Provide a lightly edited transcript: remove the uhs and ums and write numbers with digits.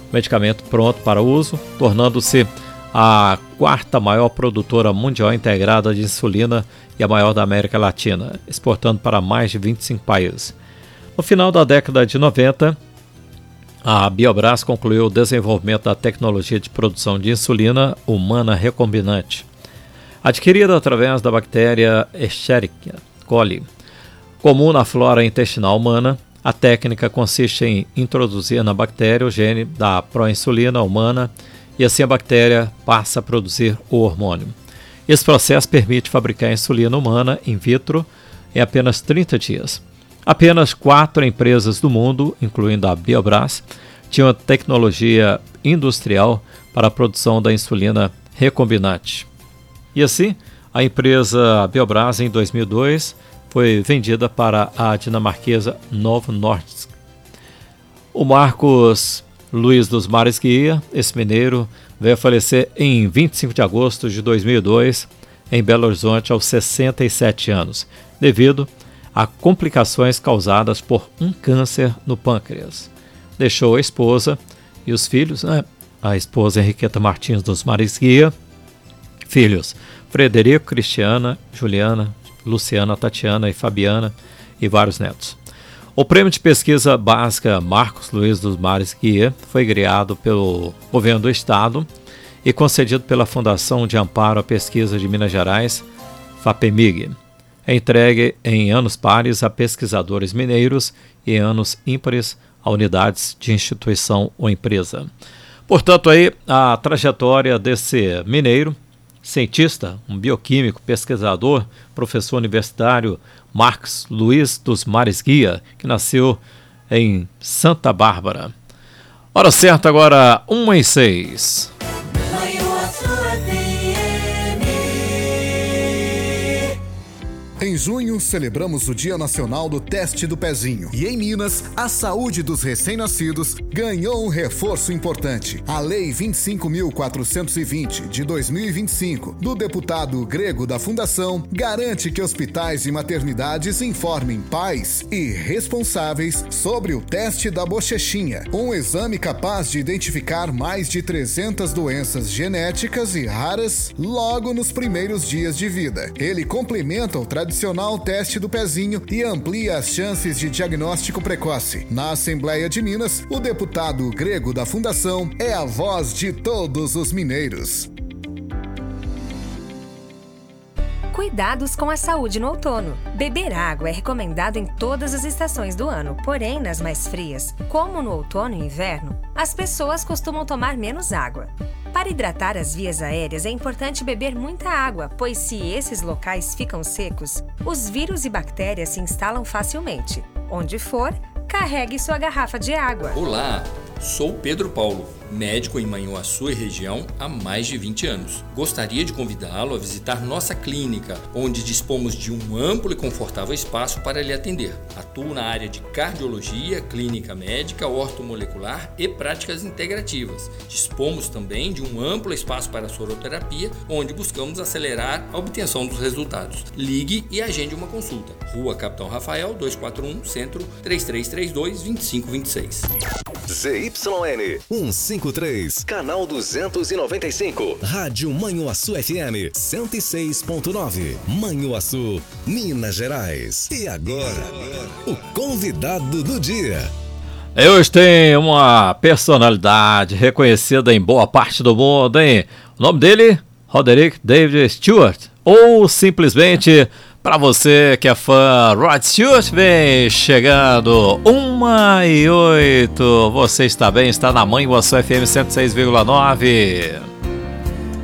medicamento pronto para uso, tornando-se a quarta maior produtora mundial integrada de insulina e a maior da América Latina, exportando para mais de 25 países. No final da década de 90, a Biobras concluiu o desenvolvimento da tecnologia de produção de insulina humana recombinante, adquirida através da bactéria Escherichia coli. Comum na flora intestinal humana, a técnica consiste em introduzir na bactéria o gene da proinsulina humana e assim a bactéria passa a produzir o hormônio. Esse processo permite fabricar a insulina humana in vitro em apenas 30 dias. Apenas 4 empresas do mundo, incluindo a Biobras, tinham tecnologia industrial para a produção da insulina recombinante. E assim, a empresa Biobras, em 2002, foi vendida para a dinamarquesa Novo Nordisk. O Marcos Luiz dos Mares Guia, esse mineiro, veio a falecer em 25 de agosto de 2002, em Belo Horizonte, aos 67 anos, devido a complicações causadas por um câncer no pâncreas. Deixou a esposa e os filhos, a esposa Henriqueta Martins dos Mares Guia, filhos Frederico, Cristiana, Juliana, Luciana, Tatiana e Fabiana e vários netos. O Prêmio de Pesquisa Básica Marcos Luiz dos Mares Guia foi criado pelo Governo do Estado e concedido pela Fundação de Amparo à Pesquisa de Minas Gerais, FAPEMIG. É entregue em anos pares a pesquisadores mineiros e em anos ímpares a unidades de instituição ou empresa. Portanto, aí a trajetória desse mineiro, cientista, um bioquímico, pesquisador, professor universitário Marcos Luiz dos Mares Guia, que nasceu em Santa Bárbara. Hora certa agora, 1h06. Em junho, celebramos o Dia Nacional do Teste do Pezinho. E em Minas, a saúde dos recém-nascidos ganhou um reforço importante. A Lei 25.420, de 2025, do deputado Grego da Fundação, garante que hospitais e maternidades informem pais e responsáveis sobre o teste da bochechinha, um exame capaz de identificar mais de 300 doenças genéticas e raras logo nos primeiros dias de vida. Ele complementa o tradicional teste do pezinho e amplia as chances de diagnóstico precoce. Na Assembleia de Minas, o deputado Grego da Fundação é a voz de todos os mineiros. Cuidados com a saúde no outono. Beber água é recomendado em todas as estações do ano, porém nas mais frias, como no outono e inverno, as pessoas costumam tomar menos água. Para hidratar as vias aéreas é importante beber muita água, pois se esses locais ficam secos, os vírus e bactérias se instalam facilmente. Onde for, carregue sua garrafa de água. Olá, sou Pedro Paulo, médico em Manhuaçu e região há mais de 20 anos. Gostaria de convidá-lo a visitar nossa clínica, onde dispomos de um amplo e confortável espaço para lhe atender. Atuo na área de cardiologia, clínica médica, ortomolecular e práticas integrativas. Dispomos também de um amplo espaço para soroterapia, onde buscamos acelerar a obtenção dos resultados. Ligue e agende uma consulta. Rua Capitão Rafael, 241, Centro, 3332-2526. ZYN 153, canal 295. Rádio Manhuaçu FM 106.9. Manhuaçu, Minas Gerais. E agora, o convidado do dia. Hoje tem uma personalidade reconhecida em boa parte do mundo, hein? O nome dele, Roderick David Stewart. Ou simplesmente, para você que é fã, Rod Stewart, vem chegando 1h08. Você está bem? Está na Manhuaçu FM 106,9.